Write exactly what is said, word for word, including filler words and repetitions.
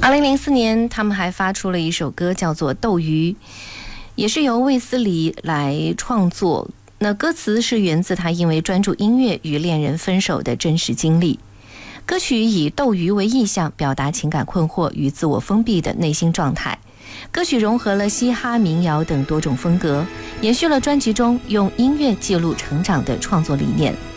二零零四年，他们还发出了一首歌，叫做《斗鱼》，也是由卫斯理来创作。那歌词是源自他因为专注音乐与恋人分手的真实经历。歌曲以斗鱼为意象，表达情感困惑与自我封闭的内心状态。歌曲融合了嘻哈、民谣等多种风格，延续了专辑中用音乐记录成长的创作理念。